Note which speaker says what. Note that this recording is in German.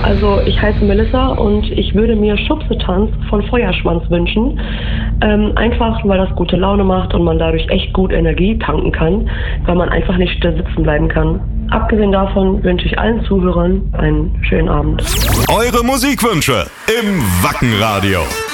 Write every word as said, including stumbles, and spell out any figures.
Speaker 1: Also ich heiße Melissa und ich würde mir Schubsetanz von Feuerschwanz wünschen. Ähm, einfach, weil das gute Laune macht und man dadurch echt gut Energie tanken kann, weil man einfach nicht still sitzen bleiben kann. Abgesehen davon wünsche ich allen Zuhörern einen schönen Abend.
Speaker 2: Eure Musikwünsche im Wackenradio.